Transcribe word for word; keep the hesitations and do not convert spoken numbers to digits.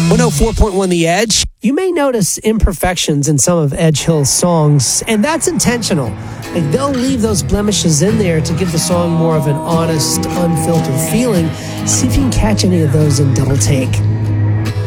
one oh four point one The Edge. You may notice imperfections in some of Edge Hill's songs, and that's intentional. Like, they'll leave those blemishes in there to give the song more of an honest, unfiltered feeling. See if you can catch any of those in Double Take.